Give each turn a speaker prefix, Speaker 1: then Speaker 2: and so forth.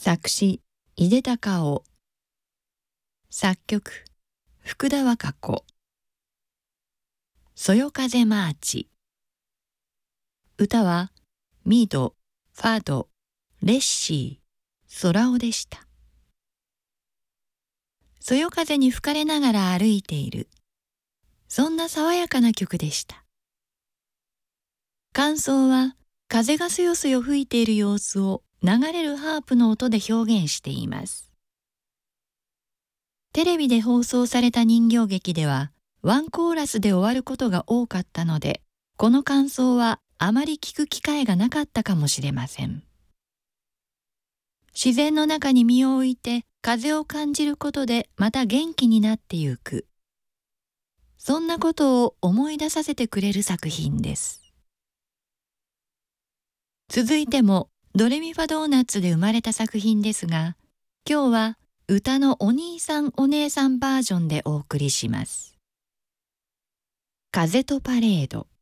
Speaker 1: 作詞井出隆雄、作曲福田和佳子。そよ風マーチ。歌はミード、ファード、レッシー、空尾でした。そよ風に吹かれながら歩いている、そんな爽やかな曲でした。感想は風がそよそよ吹いている様子を流れるハープの音で表現しています。テレビで放送された人形劇ではワンコーラスで終わることが多かったので、この感想はあまり聞く機会がなかったかもしれません。自然の中に身を置いて風を感じることでまた元気になってゆく、そんなことを思い出させてくれる作品です。続いてもドレミファドーナツで生まれた作品ですが、今日は歌のお兄さんお姉さんバージョンでお送りします。風とパレード。